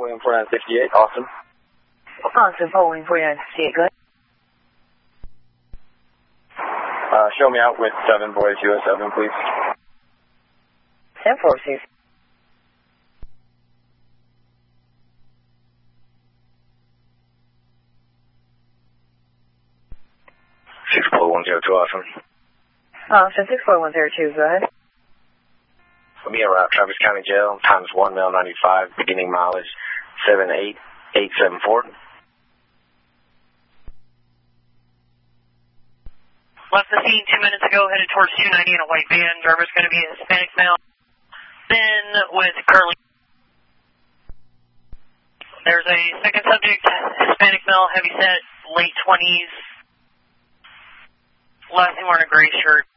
William 4968, Austin. Austin, Paul William 4968, go ahead. Show me out with 7 boys, US 7, please. 10-4, 6. Austin. Austin, 64102, go ahead. For me around Travis County Jail, times 1 mile 95, beginning mileage 78874. Left the scene 2 minutes ago, headed towards 290 in a white van. Driver's going to be a Hispanic male. Then with currently, there's a second subject, Hispanic male, heavy set, late 20s. Last name wearing a gray shirt.